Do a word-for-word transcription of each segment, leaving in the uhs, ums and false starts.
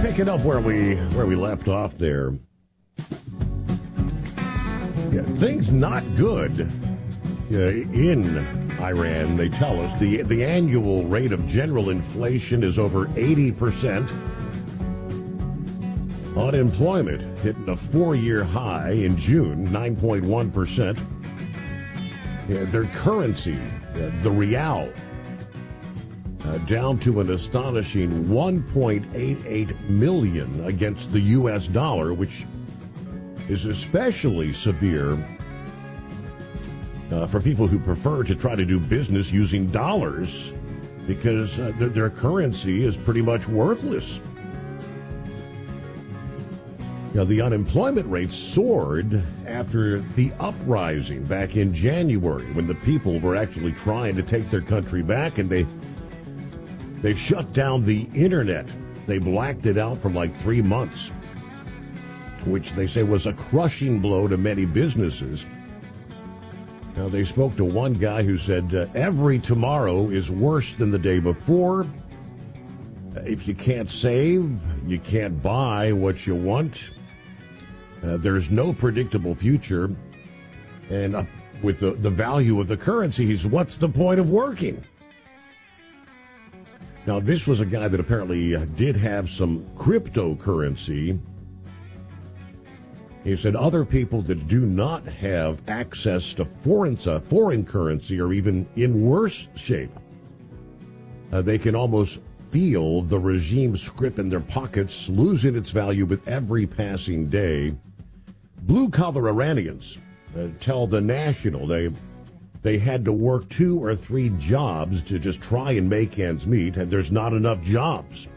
picking up where we where we left off there. Yeah, things not good uh, in Iran. They tell us the the annual rate of general inflation is over eighty percent. Unemployment hitting a four-year high in June, nine point one percent. Yeah, their currency, uh, the rial, uh, down to an astonishing one point eight eight million against the U S dollar, which is especially severe uh, for people who prefer to try to do business using dollars because uh, th- their currency is pretty much worthless. Now, the unemployment rate soared after the uprising back in January when the people were actually trying to take their country back, and they they shut down the internet. They blacked it out for like three months, which they say was a crushing blow to many businesses. Now, they spoke to one guy who said, uh, every tomorrow is worse than the day before. If you can't save, you can't buy what you want. Uh, there's no predictable future. And uh, with the, the value of the currency, he's, what's the point of working? Now, this was a guy that apparently uh, did have some cryptocurrency. He said other people that do not have access to foreign, uh, foreign currency are even in worse shape. Uh, they can almost feel the regime's scrip in their pockets, losing its value with every passing day. Blue-collar Iranians uh, tell The National they they had to work two or three jobs to just try and make ends meet, and there's not enough jobs.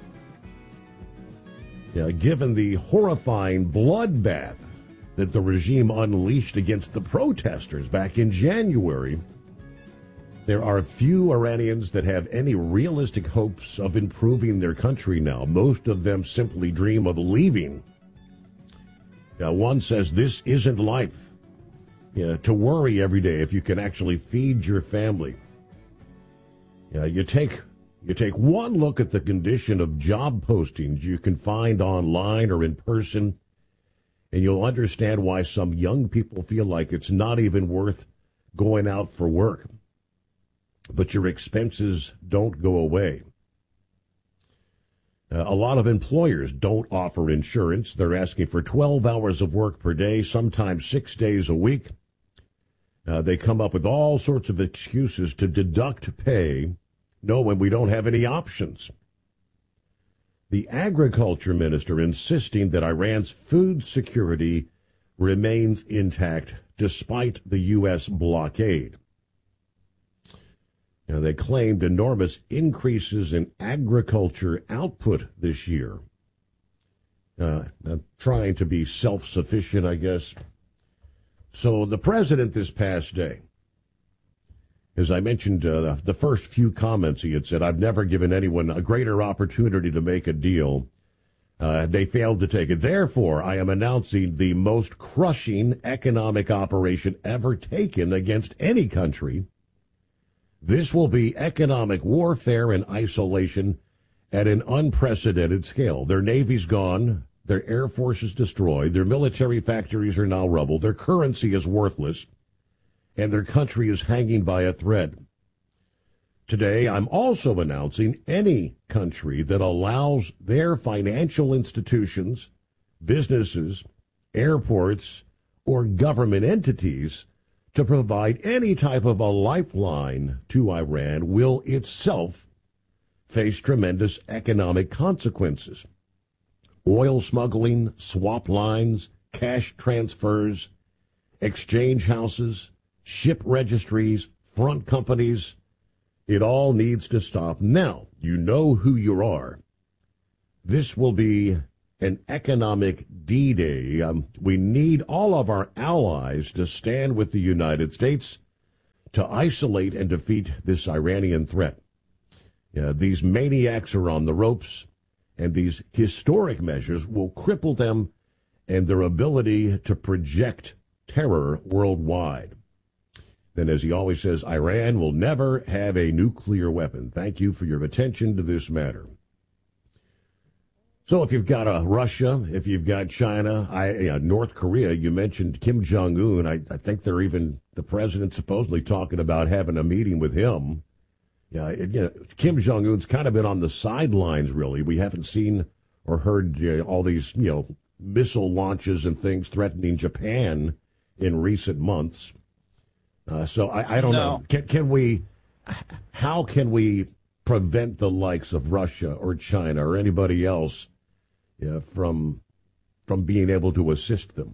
Yeah, given the horrifying bloodbath that the regime unleashed against the protesters back in January, there are few Iranians that have any realistic hopes of improving their country now. Most of them simply dream of leaving. Now, one says this isn't life. Yeah, to worry every day if you can actually feed your family. Yeah, you take you take one look at the condition of job postings you can find online or in person, and you'll understand why some young people feel like it's not even worth going out for work. But your expenses don't go away. Uh, a lot of employers don't offer insurance. They're asking for twelve hours of work per day, sometimes six days a week. Uh, they come up with all sorts of excuses to deduct pay, knowing we don't have any options. The agriculture minister insisting that Iran's food security remains intact despite the U S blockade. Now, they claimed enormous increases in agriculture output this year. Uh, trying to be self-sufficient, I guess. So the president this past day, as I mentioned, uh, the first few comments he had said, I've never given anyone a greater opportunity to make a deal. Uh, they failed to take it. Therefore, I am announcing the most crushing economic operation ever taken against any country. This will be economic warfare and isolation at an unprecedented scale. Their navy's gone. Their air force is destroyed. Their military factories are now rubble. Their currency is worthless. And their country is hanging by a thread. Today, I'm also announcing any country that allows their financial institutions, businesses, airports, or government entities to provide any type of a lifeline to Iran will itself face tremendous economic consequences. Oil smuggling, swap lines, cash transfers, exchange houses, ship registries, front companies, it all needs to stop now. You know who you are. This will be an economic D-Day. Um, we need all of our allies to stand with the United States to isolate and defeat this Iranian threat. Uh, these maniacs are on the ropes, and these historic measures will cripple them and their ability to project terror worldwide. Then, as he always says, Iran will never have a nuclear weapon. Thank you for your attention to this matter. So if you've got uh, Russia, if you've got China, I, uh, North Korea, you mentioned Kim Jong-un. I, I think they're even, the president supposedly talking about having a meeting with him. Yeah, it, you know, Kim Jong-un's kind of been on the sidelines, really. We haven't seen or heard uh, all these, you know, missile launches and things threatening Japan in recent months. Uh, so I, I don't no. know. Can, can we, how can we prevent the likes of Russia or China or anybody else Yeah, from from being able to assist them?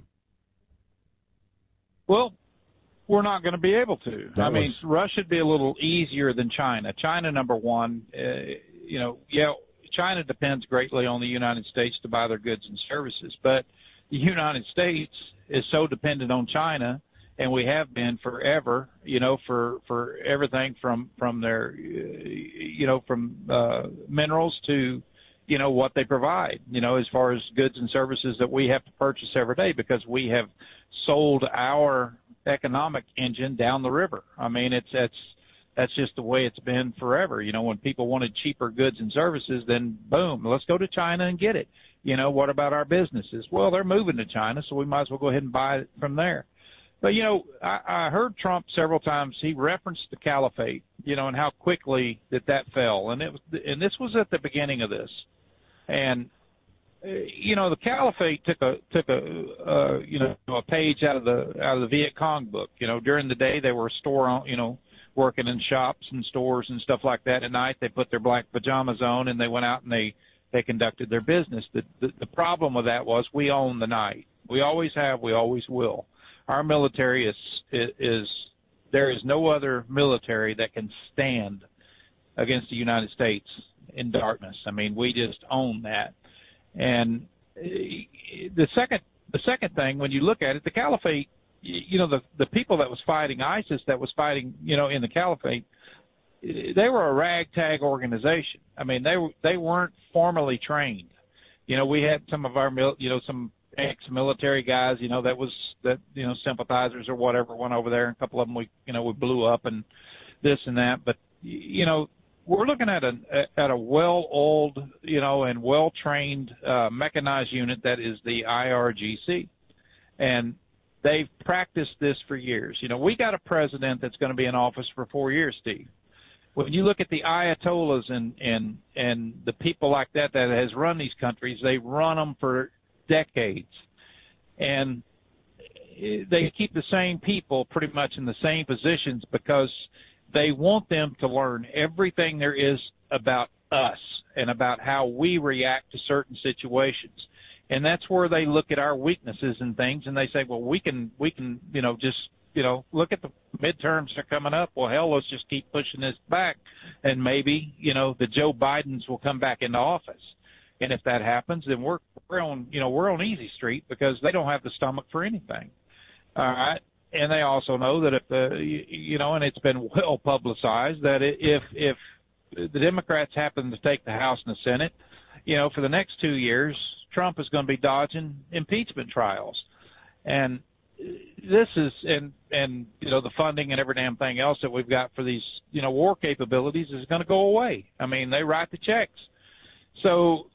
Well, we're not going to be able to. That I mean, was... Russia would be a little easier than China. China, number one, uh, you know, yeah, China depends greatly on the United States to buy their goods and services, but the United States is so dependent on China, and we have been forever, you know, for, for everything from, from their, you know, from uh, minerals to, you know, what they provide, you know, as far as goods and services that we have to purchase every day because we have sold our economic engine down the river. I mean, it's, that's, that's just the way it's been forever. You know, when people wanted cheaper goods and services, then boom, let's go to China and get it. You know, what about our businesses? Well, they're moving to China, so we might as well go ahead and buy it from there. But, you know, I, I heard Trump several times. He referenced the caliphate, you know, and how quickly that that fell. And it was, and this was at the beginning of this. And, uh, you know, the caliphate took a, took a, uh, you know, a page out of the, out of the Viet Cong book. You know, during the day they were store on, you know, working in shops and stores and stuff like that. At night they put their black pajamas on and they went out and they, they conducted their business. The, the, the problem with that was we own the night. We always have, we always will. Our military is, is, is there is no other military that can stand against the United States in darkness. I mean, we just own that. And the second, the second thing, when you look at it, the caliphate, you know, the, the people that was fighting ISIS, that was fighting, you know, in the caliphate, they were a ragtag organization. I mean, they were, they weren't formally trained. You know, we had some of our, you know, some ex-military guys, you know, that was, that, you know, sympathizers or whatever went over there. And a couple of them, we, you know, we blew up and this and that. But, you know, we're looking at a, at a well-oiled, you know, and well-trained, uh, mechanized unit that is the I R G C. And they've practiced this for years. You know, we got a president that's going to be in office for four years, Steve. When you look at the Ayatollahs and, and, and the people like that that has run these countries, they run them for decades. And they keep the same people pretty much in the same positions because they want them to learn everything there is about us and about how we react to certain situations. And that's where they look at our weaknesses and things and they say, well, we can, we can, you know, just, you know, look at the midterms are coming up. Well, hell, let's just keep pushing this back. And maybe, you know, the Joe Bidens will come back into office. And if that happens, then we're, we're on, you know, we're on easy street because they don't have the stomach for anything. All right. And they also know that if the, you know, and it's been well publicized that if, if the Democrats happen to take the House and the Senate, you know, for the next two years, Trump is going to be dodging impeachment trials. And this is, and, and, you know, the funding and every damn thing else that we've got for these, you know, war capabilities is going to go away. I mean, they write the checks. So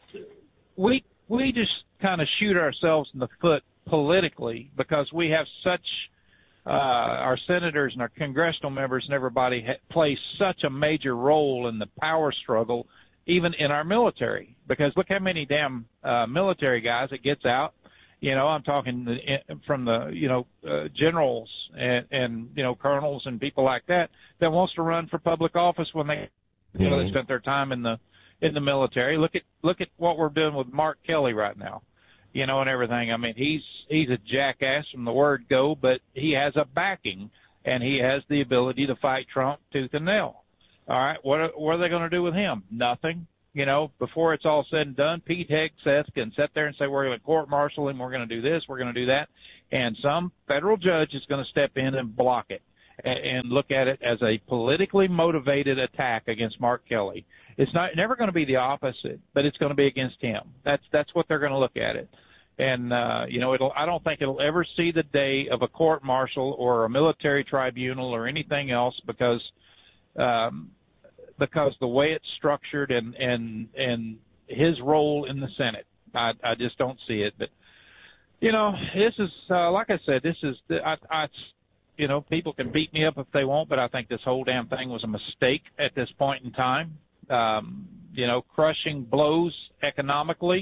we, we just kind of shoot ourselves in the foot politically because we have such, uh, our senators and our congressional members and everybody ha- play such a major role in the power struggle, even in our military, because look how many damn, uh, military guys it gets out. You know, I'm talking from the, you know, uh, generals and, and, you know, colonels and people like that, that wants to run for public office when they, you mm-hmm. know, they spent their time in the, in the military. Look at, look at what we're doing with Mark Kelly right now, you know, and everything. I mean, he's, he's a jackass from the word go, but he has a backing and he has the ability to fight Trump tooth and nail. All right. What are, what are they going to do with him? Nothing. You know, before it's all said and done, Pete Hegseth can sit there and say, we're going to court-martial him, we're going to do this, we're going to do that. And some federal judge is going to step in and block it and, and look at it as a politically motivated attack against Mark Kelly. It's not never going to be the opposite, but it's going to be against him. That's that's what they're going to look at it. And, uh, you know, it'll I don't think it'll ever see the day of a court-martial or a military tribunal or anything else because um, – because the way it's structured and, and, and his role in the Senate. I, I just don't see it. But, you know, this is, uh, like I said, this is, I, I, you know, people can beat me up if they want, but I think this whole damn thing was a mistake at this point in time. Um, you know, crushing blows economically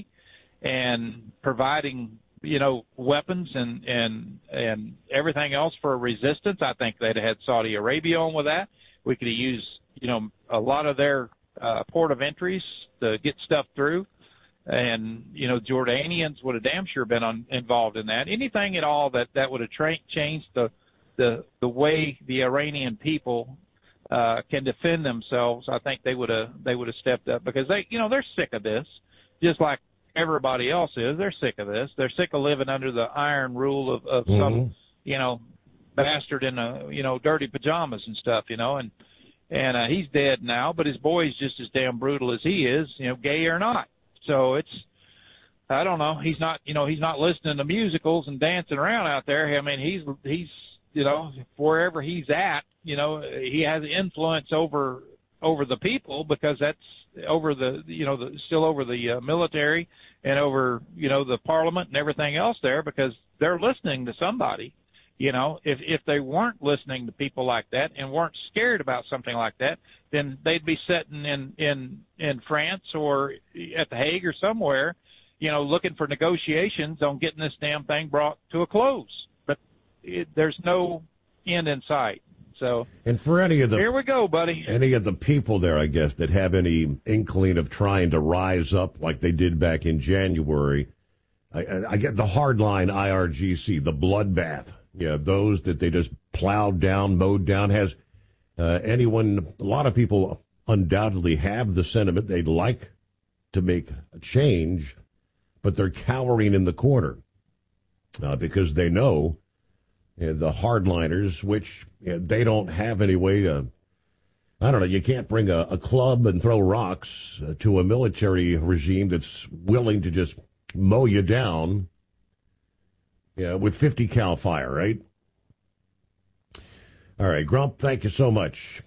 and providing, you know, weapons and, and, and everything else for a resistance. I think they'd have had Saudi Arabia on with that. We could have used, you know, a lot of their uh, port of entries to get stuff through. And, you know, Jordanians would have damn sure been on, involved in that. Anything at all that, that would have tra- changed the, the, the way the Iranian people uh, can defend themselves. I think they would have, they would have stepped up because they, you know, they're sick of this, just like everybody else is. They're sick of this. They're sick of living under the iron rule of, of mm-hmm. some, you know, bastard in a, you know, dirty pajamas and stuff, you know, and, and, uh, he's dead now, but his boy's just as damn brutal as he is, you know, gay or not. So it's, I don't know. He's not, you know, he's not listening to musicals and dancing around out there. I mean, he's, he's, you know, wherever he's at, you know, he has influence over, over the people because that's over the, you know, the, still over the uh, military and over, you know, the parliament and everything else there because they're listening to somebody. You know, if, if they weren't listening to people like that and weren't scared about something like that, then they'd be sitting in, in, in France or at The Hague or somewhere, you know, looking for negotiations on getting this damn thing brought to a close. But it, there's no end in sight. So, and for any of the, here we go, buddy. Any of the people there, I guess, that have any inkling of trying to rise up like they did back in January, I, I, I get the hardline I R G C, the bloodbath. Yeah, those that they just plowed down, mowed down. Has uh, anyone, a lot of people undoubtedly have the sentiment they'd like to make a change, but they're cowering in the corner uh, because they know uh, the hardliners, which uh, they don't have any way to, I don't know, you can't bring a, a club and throw rocks uh, to a military regime that's willing to just mow you down. Yeah, with fifty cal fire, right? All right, Grump, thank you so much.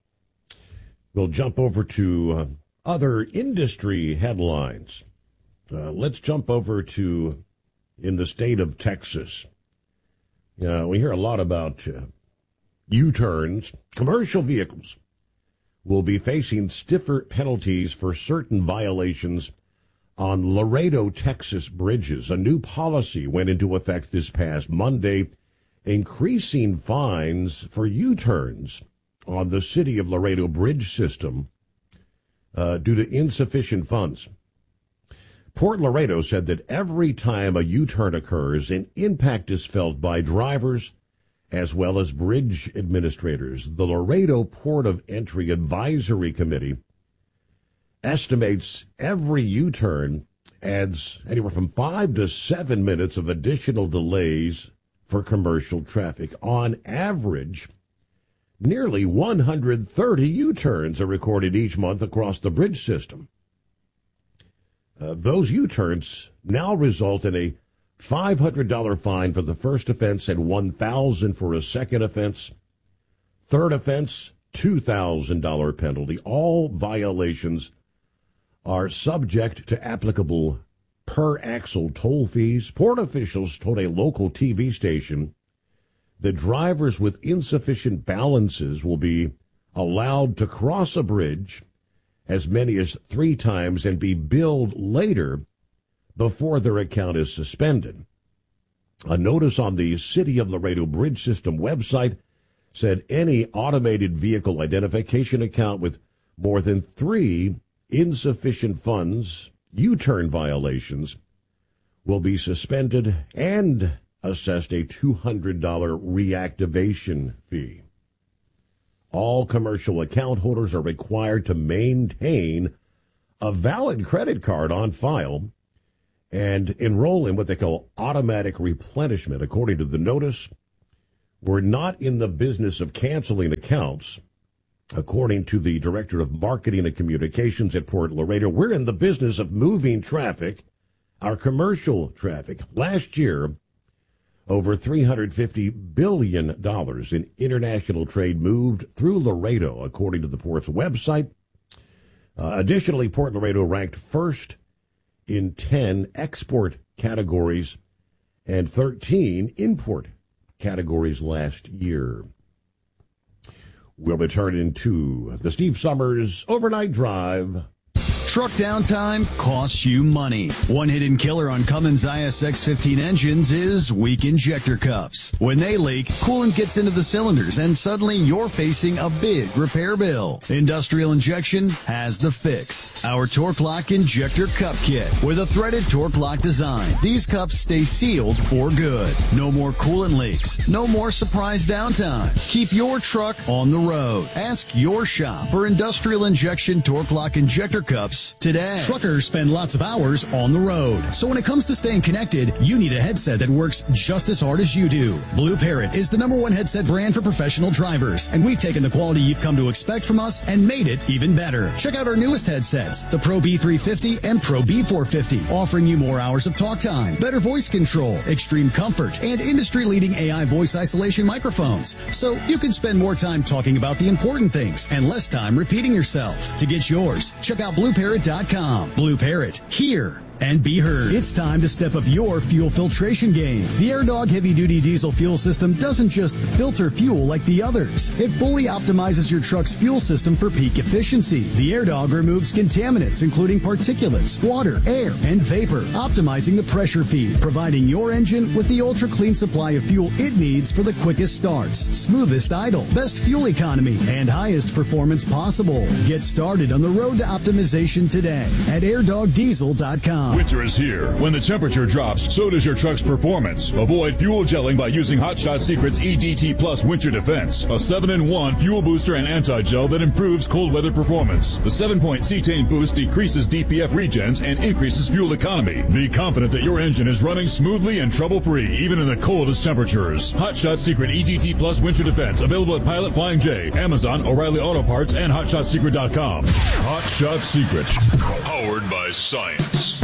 We'll jump over to uh, other industry headlines. Uh, let's jump over to in the state of Texas. Uh, we hear a lot about uh, U-turns. Commercial vehicles will be facing stiffer penalties for certain violations on Laredo, Texas bridges. A new policy went into effect this past Monday, increasing fines for U-turns on the City of Laredo bridge system uh, due to insufficient funds. Port Laredo said that every time a U-turn occurs, an impact is felt by drivers as well as bridge administrators. The Laredo Port of Entry Advisory Committee estimates every U-turn adds anywhere from five to seven minutes of additional delays for commercial traffic. On average, nearly one hundred thirty U-turns are recorded each month across the bridge system. Uh, those U-turns now result in a five hundred dollars fine for the first offense and one thousand dollars for a second offense. Third offense, two thousand dollars penalty. All violations are subject to applicable per-axle toll fees. Port officials told a local T V station that drivers with insufficient balances will be allowed to cross a bridge as many as three times and be billed later before their account is suspended. A notice on the City of Laredo Bridge System website said any automated vehicle identification account with more than three insufficient funds, U-turn violations, will be suspended and assessed a two hundred dollars reactivation fee. All commercial account holders are required to maintain a valid credit card on file and enroll in what they call automatic replenishment. According to the notice, we're not in the business of canceling accounts. According to the Director of Marketing and Communications at Port Laredo, we're in the business of moving traffic, our commercial traffic. Last year, over three hundred fifty billion dollars in international trade moved through Laredo, according to the port's website. Uh, additionally, Port Laredo ranked first in ten export categories and thirteen import categories last year. We'll return into the Steve Summers Overnight Drive. Truck downtime costs you money. One hidden killer on Cummins I S X fifteen engines is weak injector cups. When they leak, coolant gets into the cylinders and suddenly you're facing a big repair bill. Industrial Injection has the fix. Our Torque Lock Injector Cup Kit with a threaded Torque Lock design. These cups stay sealed for good. No more coolant leaks. No more surprise downtime. Keep your truck on the road. Ask your shop for Industrial Injection Torque Lock Injector Cups today. Truckers spend lots of hours on the road. So when it comes to staying connected, you need a headset that works just as hard as you do. Blue Parrot is the number one headset brand for professional drivers, and we've taken the quality you've come to expect from us and made it even better. Check out our newest headsets, the Pro B three fifty and Pro B four fifty, offering you more hours of talk time, better voice control, extreme comfort, and industry-leading A I voice isolation microphones. So you can spend more time talking about the important things and less time repeating yourself. To get yours, check out blue parrot dot com. Blue Parrot, hear and be heard. It's time to step up your fuel filtration game. The AirDog heavy-duty diesel fuel system doesn't just filter fuel like the others. It fully optimizes your truck's fuel system for peak efficiency. The AirDog removes contaminants, including particulates, water, air, and vapor, optimizing the pressure feed, providing your engine with the ultra-clean supply of fuel it needs for the quickest starts, smoothest idle, best fuel economy, and highest performance possible. Get started on the road to optimization today at air dog diesel dot com. Winter is here. When the temperature drops, so does your truck's performance. Avoid fuel gelling by using Hot Shot Secret's E D T Plus Winter Defense, a seven in one fuel booster and anti-gel that improves cold weather performance. The seven-point cetane boost decreases D P F regens and increases fuel economy. Be confident that your engine is running smoothly and trouble-free, even in the coldest temperatures. Hot Shot Secret E D T Plus Winter Defense, available at Pilot Flying J, Amazon, O'Reilly Auto Parts, and hot shot secret dot com. Hot Shot Secret, powered by science.